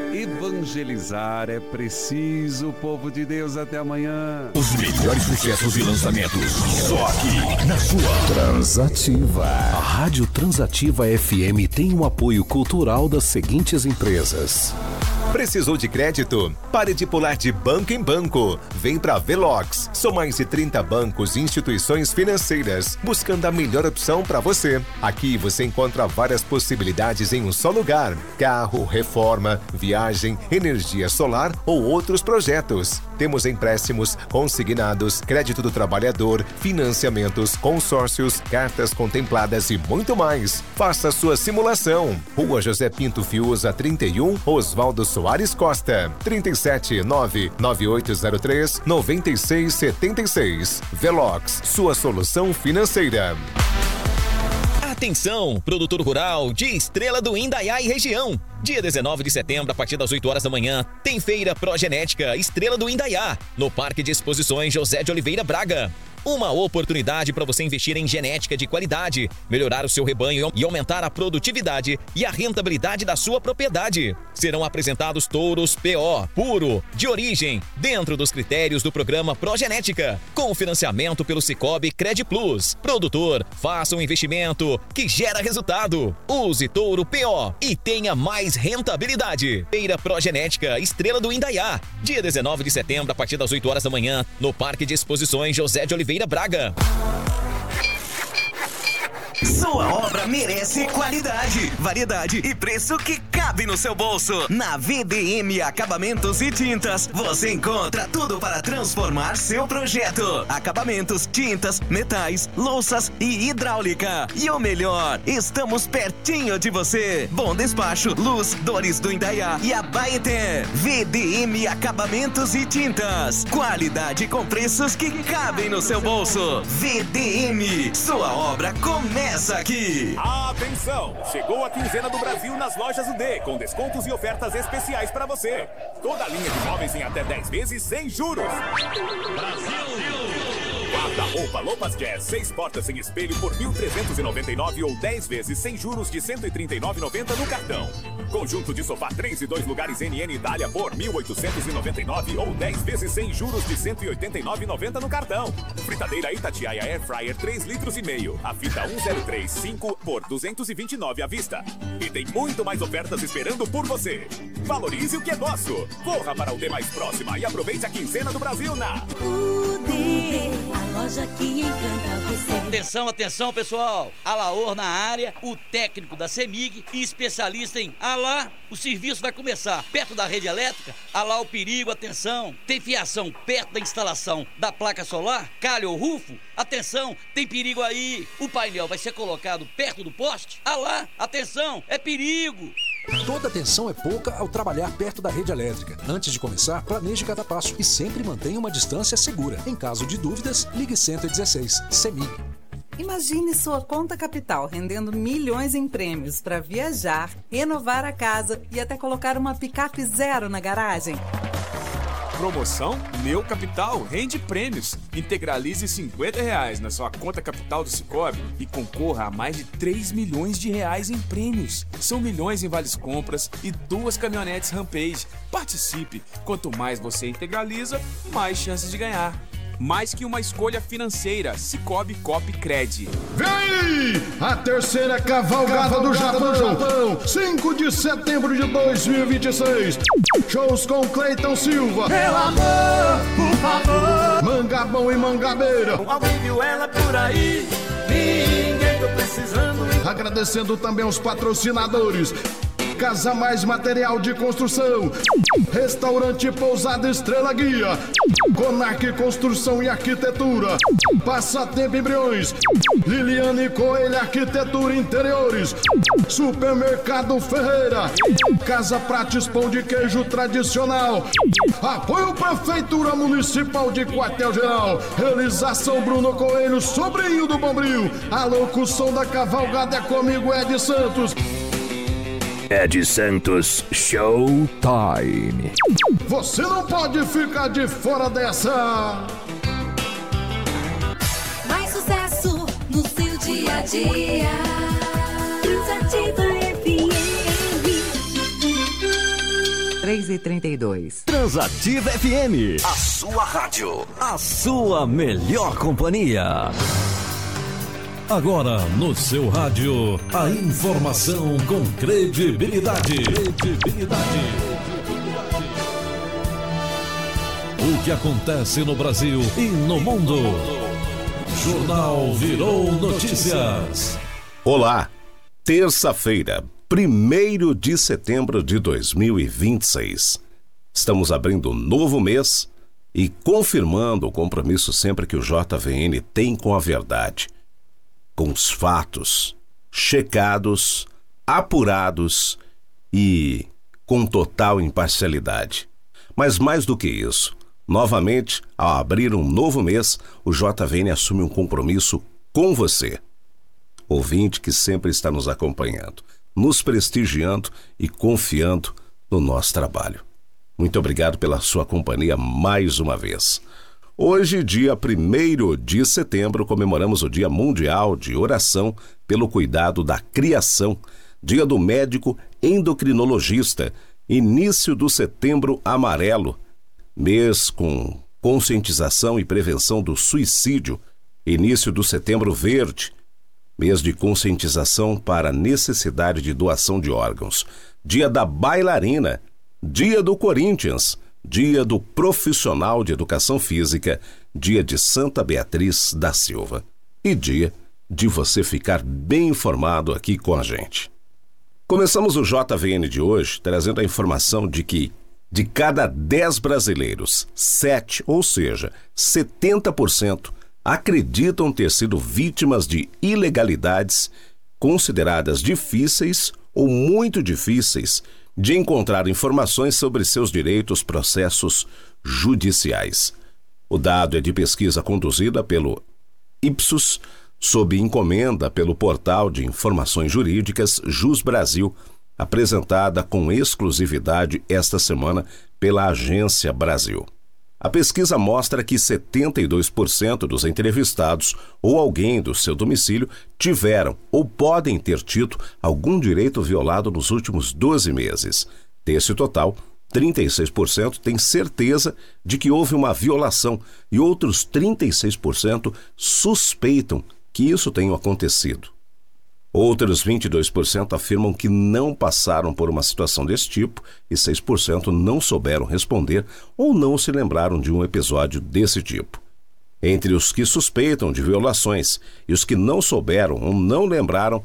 Evangelizar é preciso, povo de Deus. Até amanhã. Os melhores sucessos e lançamentos só aqui na sua Transativa. A Rádio Transativa FM tem um apoio cultural das seguintes empresas. Precisou de crédito? Pare de pular de banco em banco. Vem para Velox. São mais de 30 bancos e instituições financeiras buscando a melhor opção para você. Aqui você encontra várias possibilidades em um só lugar: carro, reforma, viagem, energia solar ou outros projetos. Temos empréstimos, consignados, crédito do trabalhador, financiamentos, consórcios, cartas contempladas e muito mais. Faça sua simulação. Rua José Pinto Fiuza 31, Oswaldo Soares Costa, 379-9803-9676. Velox, sua solução financeira. Atenção, produtor rural de Estrela do Indaiá e região. Dia 19 de setembro, a partir das 8 horas da manhã, tem Feira Progenética Estrela do Indaiá, no Parque de Exposições José de Oliveira Braga. Uma oportunidade para você investir em genética de qualidade, melhorar o seu rebanho e aumentar a produtividade e a rentabilidade da sua propriedade. Serão apresentados touros PO, puro, de origem, dentro dos critérios do programa Progenética, com financiamento pelo Cicobi Cred Plus. Produtor, faça um investimento que gera resultado. Use touro PO e tenha mais rentabilidade. Feira Progenética Estrela do Indaiá, dia 19 de setembro, a partir das 8 horas da manhã, no Parque de Exposições José de Oliveira Braga. Sua obra merece qualidade, variedade e preço que cabe no seu bolso. Na VDM Acabamentos e Tintas, você encontra tudo para transformar seu projeto. Acabamentos, tintas, metais, louças e hidráulica. E o melhor, estamos pertinho de você. Bom Despacho, Luz, Dores do Indaiá e Abaeté. VDM Acabamentos e Tintas. Qualidade com preços que cabem no seu bolso. VDM, sua obra começa aqui. Atenção! Chegou a quinzena do Brasil nas lojas UD, com descontos e ofertas especiais para você. Toda a linha de móveis em até 10 vezes sem juros. Brasil! Guarda-roupa Lopas Jazz, 6 portas sem espelho por R$ 1.399 ou 10 vezes sem juros de R$ 139,90 no cartão. Conjunto de sofá 3 e 2 lugares NN Itália por R$ 1.899 ou 10 vezes sem juros de R$ 189,90 no cartão. Fritadeira Itatiaia Air Fryer 3,5 litros. A fita 1035 por R$ 229 à vista. E tem muito mais ofertas esperando por você. Valorize o que é nosso. Corra para o D mais próxima e aproveite a quinzena do Brasil na UD, a loja que encanta você. Atenção, atenção, pessoal. Alaor na área, o técnico da CEMIG e especialista em Alá. O serviço vai começar perto da rede elétrica. Alá o perigo, atenção. Tem fiação perto da instalação da placa solar? Calha ou rufo? Atenção, tem perigo aí. O painel vai ser colocado perto do poste? Alá, atenção, é perigo. Toda atenção é pouca ao trabalhar perto da rede elétrica. Antes de começar, planeje cada passo e sempre mantenha uma distância segura. Em caso de dúvidas, ligue 116. CEMIG. Imagine sua conta capital rendendo milhões em prêmios para viajar, renovar a casa e até colocar uma picape zero na garagem. Promoção Meu Capital rende prêmios. Integralize R$50 na sua conta capital do Cicobi e concorra a mais de 3 milhões de reais em prêmios. São milhões em vales compras e 2 caminhonetes Rampage. Participe! Quanto mais você integraliza, mais chances de ganhar. Mais que uma escolha financeira, Cicobi Cop Cred. Vem! A terceira cavalgada do Japão, 5 de setembro de 2026. Shows com Cleiton Silva. Meu amor, por favor. Mangabão e Mangabeira. Alguém viu ela por aí? Ninguém, tô precisando. Agradecendo também aos patrocinadores. Casa Mais Material de Construção, Restaurante Pousada Estrela Guia, Conac Construção e Arquitetura, Passatempo Embriões, Liliane Coelho Arquitetura e Interiores, Supermercado Ferreira, Casa Prates Pão de Queijo Tradicional, Apoio Prefeitura Municipal de Quartel-Geral, Realização Bruno Coelho, sobrinho do Bombril, a locução da cavalgada é comigo, Ed Santos. Ed Santos Showtime. Você não pode ficar de fora dessa. Mais sucesso no seu dia a dia. Transativa FM. 3h32. Transativa FM. A sua rádio. A sua melhor companhia. Agora no seu rádio, a informação com credibilidade. O que acontece no Brasil e no mundo. Jornal Virou Notícias. Olá, terça-feira, 1º de setembro de 2026. Estamos abrindo um novo mês e confirmando o compromisso sempre que o JVN tem com a verdade, com os fatos checados, apurados e com total imparcialidade. Mas mais do que isso, novamente, ao abrir um novo mês, o JVN assume um compromisso com você, ouvinte que sempre está nos acompanhando, nos prestigiando e confiando no nosso trabalho. Muito obrigado pela sua companhia mais uma vez. Hoje, dia 1º de setembro, comemoramos o Dia Mundial de Oração pelo Cuidado da Criação, Dia do Médico Endocrinologista, início do Setembro Amarelo, mês com conscientização e prevenção do suicídio, início do Setembro Verde, mês de conscientização para a necessidade de doação de órgãos, Dia da Bailarina, Dia do Corinthians, Dia do Profissional de Educação Física, Dia de Santa Beatriz da Silva e dia de você ficar bem informado aqui com a gente. Começamos o JVN de hoje trazendo a informação de que de cada 10 brasileiros, 7, ou seja, 70%, acreditam ter sido vítimas de ilegalidades consideradas difíceis ou muito difíceis de encontrar informações sobre seus direitos processos judiciais. O dado é de pesquisa conduzida pelo Ipsos, sob encomenda pelo portal de informações jurídicas Jus Brasil, apresentada com exclusividade esta semana pela Agência Brasil. A pesquisa mostra que 72% dos entrevistados ou alguém do seu domicílio tiveram ou podem ter tido algum direito violado nos últimos 12 meses. Desse total, 36% têm certeza de que houve uma violação e outros 36% suspeitam que isso tenha acontecido. Outros 22% afirmam que não passaram por uma situação desse tipo e 6% não souberam responder ou não se lembraram de um episódio desse tipo. Entre os que suspeitam de violações e os que não souberam ou não lembraram,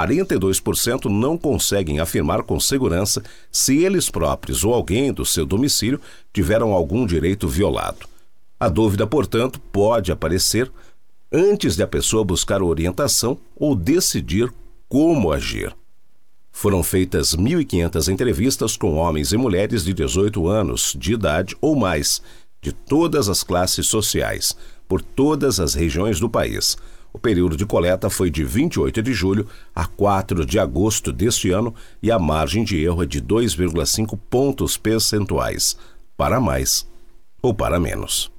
42% não conseguem afirmar com segurança se eles próprios ou alguém do seu domicílio tiveram algum direito violado. A dúvida, portanto, pode aparecer antes de a pessoa buscar orientação ou decidir como agir. Foram feitas 1.500 entrevistas com homens e mulheres de 18 anos de idade ou mais, de todas as classes sociais, por todas as regiões do país. O período de coleta foi de 28 de julho a 4 de agosto deste ano e a margem de erro é de 2,5 pontos percentuais, para mais ou para menos.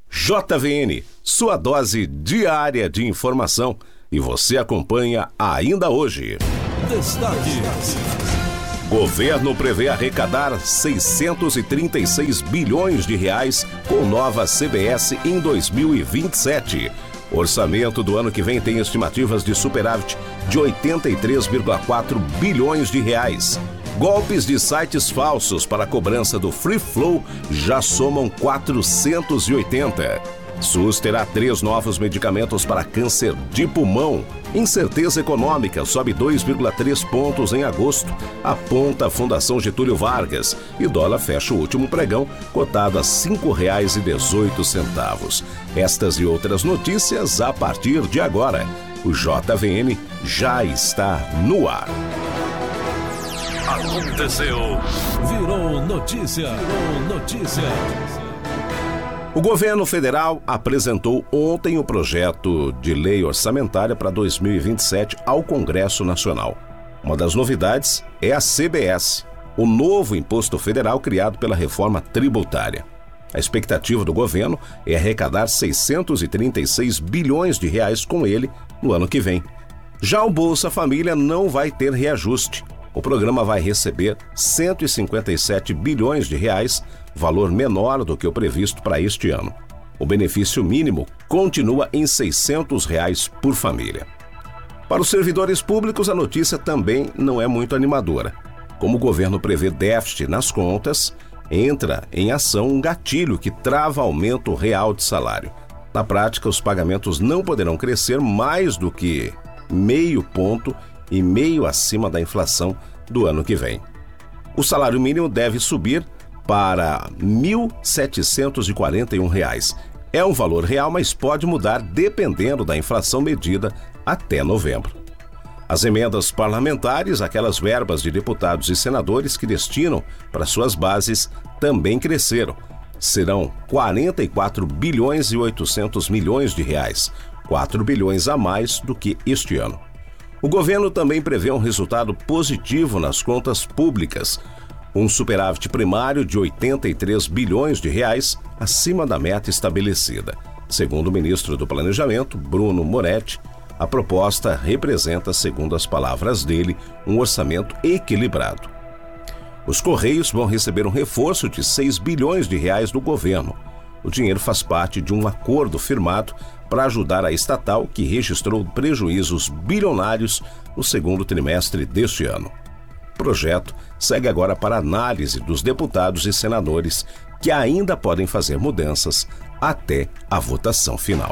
JVN, sua dose diária de informação, e você acompanha ainda hoje. Destaques. Governo prevê arrecadar 636 bilhões de reais com nova CBS em 2027. Orçamento do ano que vem tem estimativas de superávit de 83,4 bilhões de reais. Golpes de sites falsos para a cobrança do Free Flow já somam 480. SUS terá 3 novos medicamentos para câncer de pulmão. Incerteza econômica sobe 2,3 pontos em agosto, aponta a Fundação Getúlio Vargas. E dólar fecha o último pregão, cotado a R$ 5,18. Estas e outras notícias a partir de agora. O JVN já está no ar. Aconteceu. Virou notícia. O governo federal apresentou ontem o projeto de lei orçamentária para 2027 ao Congresso Nacional. Uma das novidades é a CBS, o novo imposto federal criado pela reforma tributária. A expectativa do governo é arrecadar 636 bilhões de reais com ele no ano que vem. Já o Bolsa Família não vai ter reajuste. o programa vai receber 157 bilhões de reais, valor menor do que o previsto para este ano. O benefício mínimo continua em R$ 600 reais por família. Para os servidores públicos, a notícia também não é muito animadora. Como o governo prevê déficit nas contas, entra em ação um gatilho que trava aumento real de salário. Na prática, os pagamentos não poderão crescer mais do que 0,5 ponto e meio acima da inflação do ano que vem. O salário mínimo deve subir para R$ 1.741. É um valor real, mas pode mudar dependendo da inflação medida até novembro. As emendas parlamentares, aquelas verbas de deputados e senadores que destinam para suas bases, também cresceram. Serão 44 bilhões e 800 milhões de reais, 4 bilhões a mais do que este ano. O governo também prevê um resultado positivo nas contas públicas, um superávit primário de 83 bilhões de reais acima da meta estabelecida. Segundo o ministro do Planejamento, Bruno Moretti, a proposta representa, segundo as palavras dele, um orçamento equilibrado. Os Correios vão receber um reforço de 6 bilhões de reais do governo. O dinheiro faz parte de um acordo firmado para ajudar a estatal que registrou prejuízos bilionários no segundo trimestre deste ano. O projeto segue agora para análise dos deputados e senadores que ainda podem fazer mudanças até a votação final.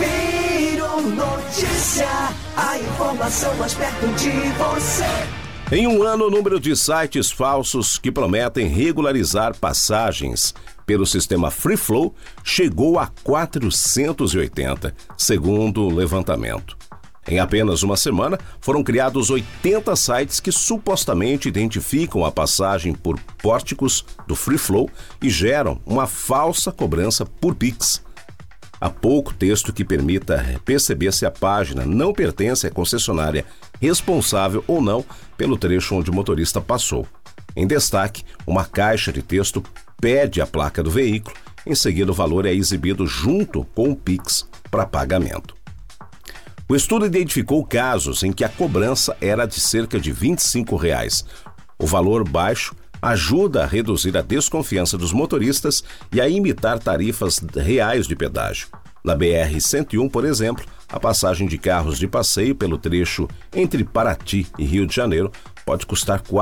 Notícia, a informação mais perto de você. Em um ano, o número de sites falsos que prometem regularizar passagens pelo sistema Free Flow chegou a 480, segundo o levantamento. Em apenas uma semana, foram criados 80 sites que supostamente identificam a passagem por pórticos do Free Flow e geram uma falsa cobrança por Pix. Há pouco texto que permita perceber se a página não pertence à concessionária responsável ou não pelo trecho onde o motorista passou. Em destaque, uma caixa de texto pede a placa do veículo, em seguida o valor é exibido junto com o Pix para pagamento. O estudo identificou casos em que a cobrança era de cerca de R$ 25. O valor baixo ajuda a reduzir a desconfiança dos motoristas e a imitar tarifas reais de pedágio. Na BR-101, por exemplo, a passagem de carros de passeio pelo trecho entre Paraty e Rio de Janeiro pode custar R$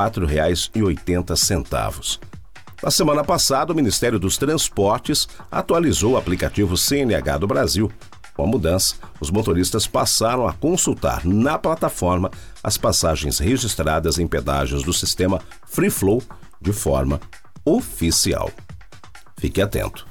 4,80. Na semana passada, o Ministério dos Transportes atualizou o aplicativo CNH do Brasil. Com a mudança, os motoristas passaram a consultar na plataforma as passagens registradas em pedágios do sistema Free Flow de forma oficial. Fique atento.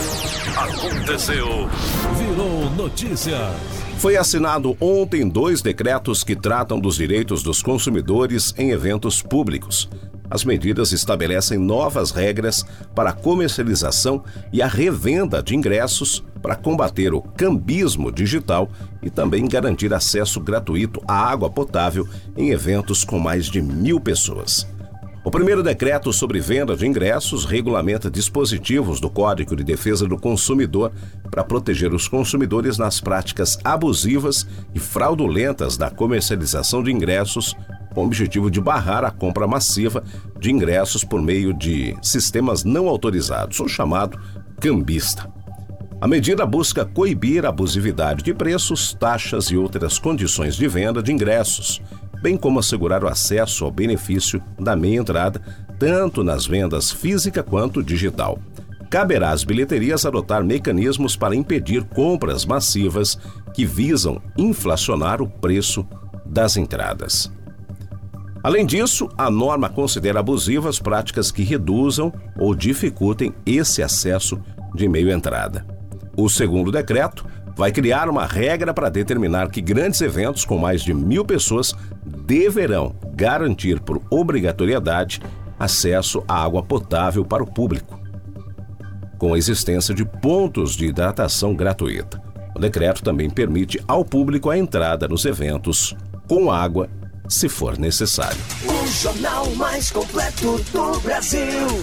Aconteceu. Virou notícia. Foi assinado ontem 2 decretos que tratam dos direitos dos consumidores em eventos públicos. As medidas estabelecem novas regras para a comercialização e a revenda de ingressos para combater o cambismo digital e também garantir acesso gratuito à água potável em eventos com mais de 1.000 pessoas. O primeiro decreto sobre venda de ingressos regulamenta dispositivos do Código de Defesa do Consumidor para proteger os consumidores nas práticas abusivas e fraudulentas da comercialização de ingressos, com o objetivo de barrar a compra massiva de ingressos por meio de sistemas não autorizados, o chamado cambista. A medida busca coibir a abusividade de preços, taxas e outras condições de venda de ingressos, bem como assegurar o acesso ao benefício da meia entrada, tanto nas vendas física quanto digital. Caberá às bilheterias adotar mecanismos para impedir compras massivas que visam inflacionar o preço das entradas. Além disso, a norma considera abusivas práticas que reduzam ou dificultem esse acesso de meia entrada. O segundo decreto vai criar uma regra para determinar que grandes eventos com mais de 1.000 pessoas deverão garantir por obrigatoriedade acesso à água potável para o público, com a existência de pontos de hidratação gratuita. O decreto também permite ao público a entrada nos eventos com água, se for necessário. O jornal mais completo do Brasil.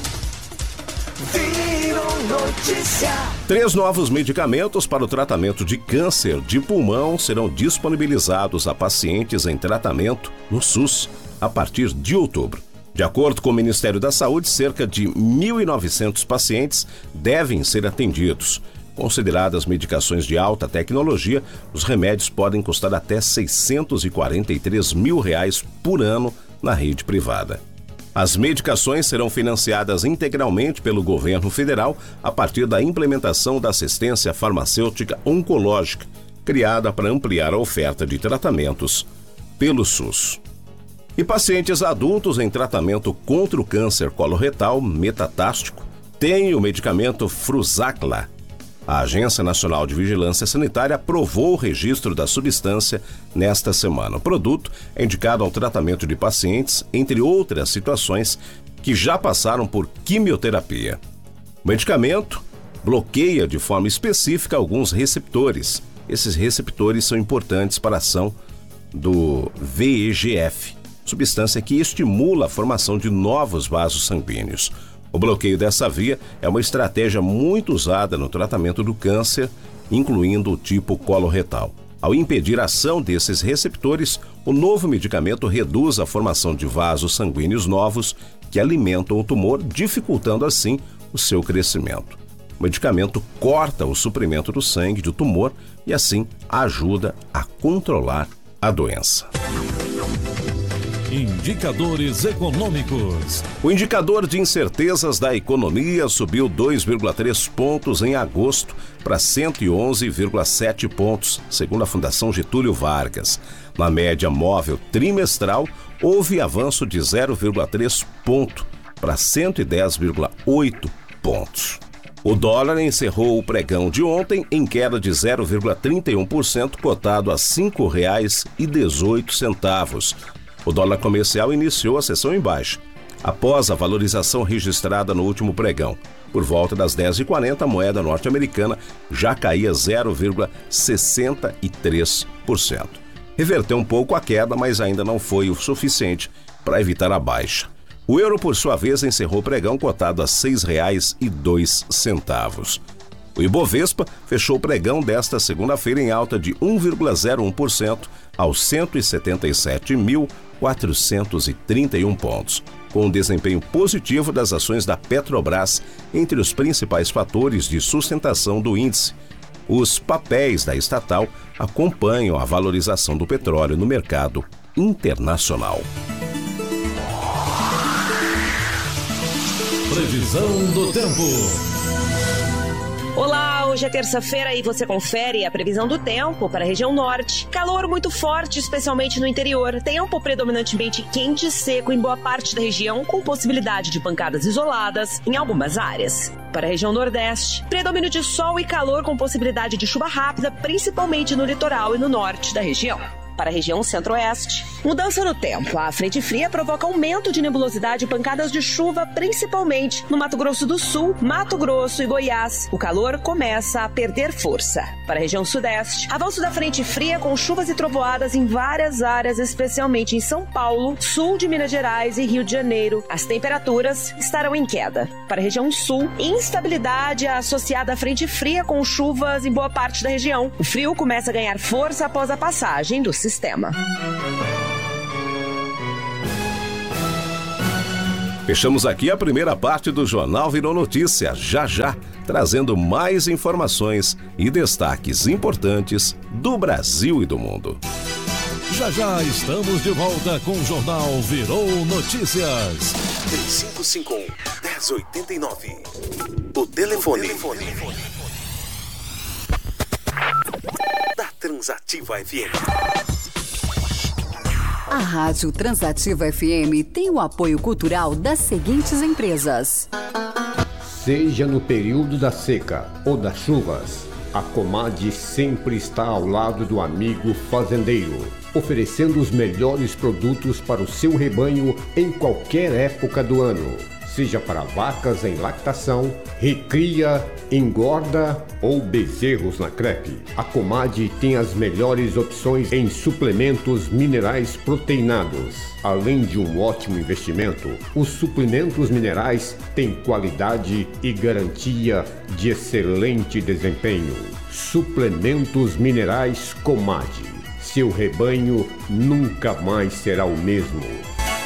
Virou notícia. 3 novos medicamentos para o tratamento de câncer de pulmão serão disponibilizados a pacientes em tratamento no SUS. a partir de outubro. De acordo com o Ministério da Saúde, cerca de 1.900 pacientes devem ser atendidos. Consideradas medicações de alta tecnologia, os remédios podem custar até R$ 643 mil por ano na rede privada. As medicações serão financiadas integralmente pelo governo federal a partir da implementação da assistência farmacêutica oncológica, criada para ampliar a oferta de tratamentos pelo SUS. E pacientes adultos em tratamento contra o câncer coloretal metatástico têm o medicamento Fruzaqla. A Agência Nacional de Vigilância Sanitária aprovou o registro da substância nesta semana. O produto é indicado ao tratamento de pacientes, entre outras situações, que já passaram por quimioterapia. O medicamento bloqueia de forma específica alguns receptores. Esses receptores são importantes para a ação do VEGF, substância que estimula a formação de novos vasos sanguíneos. O bloqueio dessa via é uma estratégia muito usada no tratamento do câncer, incluindo o tipo coloretal. Ao impedir a ação desses receptores, o novo medicamento reduz a formação de vasos sanguíneos novos que alimentam o tumor, dificultando assim o seu crescimento. O medicamento corta o suprimento do sangue do tumor e assim ajuda a controlar a doença. Indicadores econômicos. O indicador de incertezas da economia subiu 2,3 pontos em agosto para 111,7 pontos, segundo a Fundação Getúlio Vargas. Na média móvel trimestral, houve avanço de 0,3 ponto para 110,8 pontos. O dólar encerrou o pregão de ontem em queda de 0,31%, cotado a R$ 5,18. O dólar comercial iniciou a sessão em baixa, após a valorização registrada no último pregão. Por volta das 10h40, a moeda norte-americana já caía 0,63%. Reverteu um pouco a queda, mas ainda não foi o suficiente para evitar a baixa. O euro, por sua vez, encerrou o pregão cotado a R$ 6,02. O Ibovespa fechou o pregão desta segunda-feira em alta de 1,01% aos 177.431 pontos, com um desempenho positivo das ações da Petrobras entre os principais fatores de sustentação do índice. Os papéis da estatal acompanham a valorização do petróleo no mercado internacional. Previsão do tempo. Olá, hoje é terça-feira e você confere a previsão do tempo para a região norte. Calor muito forte, especialmente no interior. Tempo predominantemente quente e seco em boa parte da região, com possibilidade de pancadas isoladas em algumas áreas. Para a região nordeste, predomínio de sol e calor com possibilidade de chuva rápida, principalmente no litoral e no norte da região. Para a região centro-oeste, mudança no tempo. A frente fria provoca aumento de nebulosidade e pancadas de chuva, principalmente no Mato Grosso do Sul, Mato Grosso e Goiás. O calor começa a perder força. Para a região sudeste, avanço da frente fria com chuvas e trovoadas em várias áreas, especialmente em São Paulo, sul de Minas Gerais e Rio de Janeiro. As temperaturas estarão em queda. Para a região sul, instabilidade associada à frente fria com chuvas em boa parte da região. O frio começa a ganhar força após a passagem do sistema. Fechamos aqui a primeira parte do Jornal Virou Notícia, já, trazendo mais informações e destaques importantes do Brasil e do mundo. Já estamos de volta com o Jornal Virou Notícias. 3551-1089. O telefone da Transativa FM. A Rádio Transativa FM tem o apoio cultural das seguintes empresas. Seja no período da seca ou das chuvas, a Comad sempre está ao lado do amigo fazendeiro, oferecendo os melhores produtos para o seu rebanho em qualquer época do ano. Seja para vacas em lactação, recria, engorda ou bezerros na crepe. A Comad tem as melhores opções em suplementos minerais proteinados. Além de um ótimo investimento, os suplementos minerais têm qualidade e garantia de excelente desempenho. Suplementos minerais Comad. Seu rebanho nunca mais será o mesmo.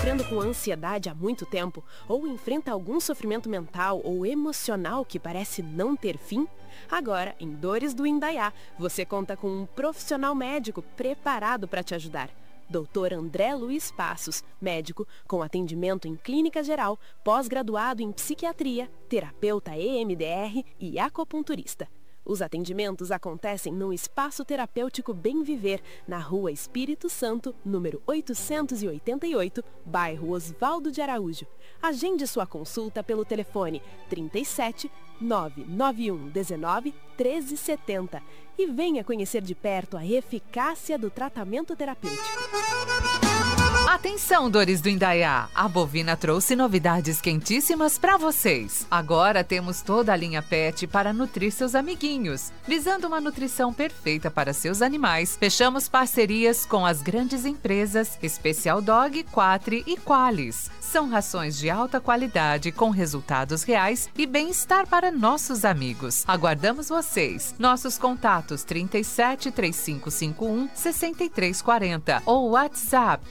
sofrendo com ansiedade há muito tempo? Ou enfrenta algum sofrimento mental ou emocional que parece não ter fim? Agora, em Dores do Indaiá, você conta com um profissional médico preparado para te ajudar. Dr. André Luiz Passos, médico com atendimento em clínica geral, pós-graduado em psiquiatria, terapeuta EMDR e acupunturista. Os atendimentos acontecem no Espaço Terapêutico Bem Viver, na Rua Espírito Santo, número 888, bairro Osvaldo de Araújo. Agende sua consulta pelo telefone 37 991 19 1370 e venha conhecer de perto a eficácia do tratamento terapêutico. Atenção, Dores do Indaiá! A Bovina trouxe novidades quentíssimas para vocês. Agora temos toda a linha PET para nutrir seus amiguinhos. Visando uma nutrição perfeita para seus animais, fechamos parcerias com as grandes empresas Special Dog, Quatri e Qualis. São rações de alta qualidade com resultados reais e bem-estar para nossos amigos. Aguardamos vocês. Nossos contatos 37 3551 6340 ou WhatsApp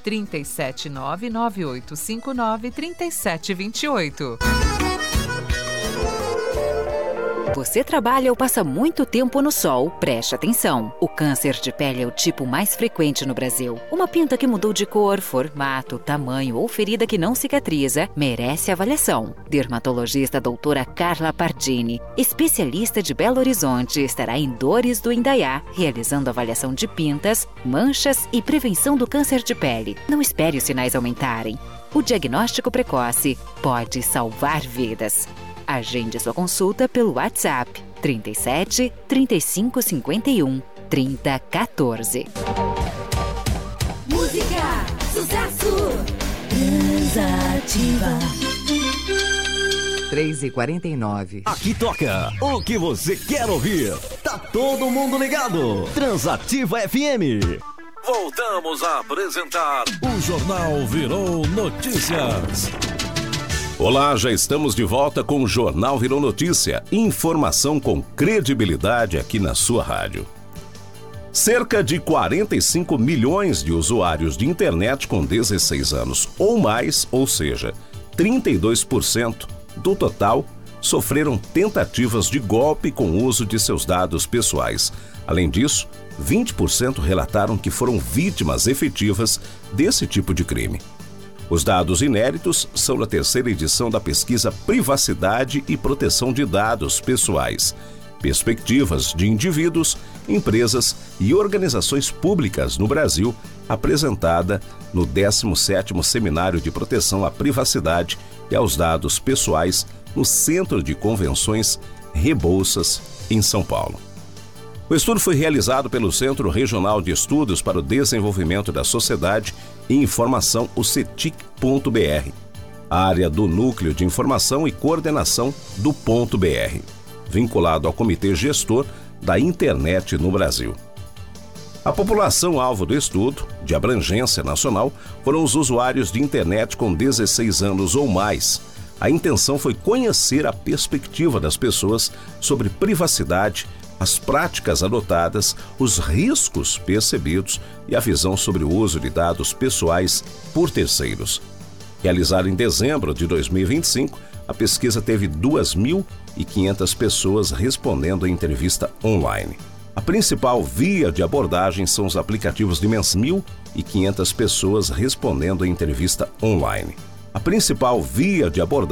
37998593728. Você trabalha ou passa muito tempo no sol? Preste atenção. O câncer de pele é o tipo mais frequente no Brasil. Uma pinta que mudou de cor, formato, tamanho ou ferida que não cicatriza merece avaliação. Dermatologista doutora Carla Pardini, especialista de Belo Horizonte, estará em Dores do Indaiá, realizando avaliação de pintas, manchas e prevenção do câncer de pele. Não espere os sinais aumentarem. O diagnóstico precoce pode salvar vidas. Agende sua consulta pelo WhatsApp 37 35 51 30 14. Música, sucesso, Transativa. 3h49. Aqui toca o que você quer ouvir. Tá todo mundo ligado. Transativa FM. Voltamos a apresentar o Jornal Virou Notícias. Olá, já estamos de volta com o Jornal Virou Notícia. Informação com credibilidade aqui na sua rádio. Cerca de 45 milhões de usuários de internet com 16 anos ou mais, ou seja, 32% do total, sofreram tentativas de golpe com o uso de seus dados pessoais. Além disso, 20% relataram que foram vítimas efetivas desse tipo de crime. Os dados inéditos são da terceira edição da pesquisa Privacidade e Proteção de Dados Pessoais, Perspectivas de Indivíduos, Empresas e Organizações Públicas no Brasil, apresentada no 17º Seminário de Proteção à Privacidade e aos Dados Pessoais no Centro de Convenções Rebouças, em São Paulo. O estudo foi realizado pelo Centro Regional de Estudos para o Desenvolvimento da Sociedade e Informação, o CETIC.br, área do Núcleo de Informação e Coordenação do .br, vinculado ao Comitê Gestor da Internet no Brasil. A população alvo do estudo, de abrangência nacional, foram os usuários de internet com 16 anos ou mais. A intenção foi conhecer a perspectiva das pessoas sobre privacidade, as práticas adotadas, os riscos percebidos e a visão sobre o uso de dados pessoais por terceiros. Realizada em dezembro de 2025, a pesquisa teve 2.500 pessoas respondendo a entrevista online. A principal via de abordagem são os aplicativos de mensagens. 1.500 pessoas respondendo a entrevista online. A principal via de abordagem